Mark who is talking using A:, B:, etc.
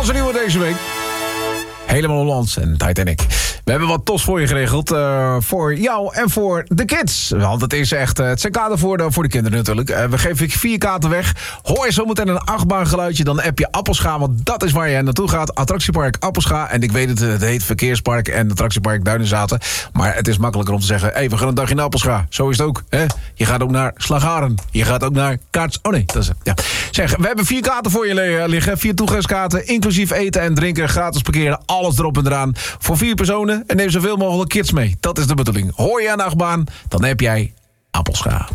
A: Hollandse nieuwe deze week. Helemaal Hollands en Titanic. We hebben wat tos voor je geregeld. Voor jou en voor de kids. Want het is echt het zijn kaarten voor de kinderen natuurlijk. We geven 4 kaarten weg. Hoor je zometeen een achtbaangeluidje, dan app je Appelscha. Want dat is waar je naartoe gaat. Attractiepark Appelscha. En ik weet het heet Verkeerspark en Attractiepark Duinenzaten. Maar het is makkelijker om te zeggen, we gaan een dagje naar Appelscha. Zo is het ook. Hè? Je gaat ook naar Slagharen. Je gaat ook naar Kaats... Oh nee, dat is het. Ja. Zeg, we hebben 4 kaarten voor je liggen. 4 toegangskaarten, inclusief eten en drinken. Gratis parkeren, alles erop en eraan. Voor 4 personen. En neem zoveel mogelijk kids mee. Dat is de bedoeling. Hoor je aan de achtbaan, dan heb jij Appelscha.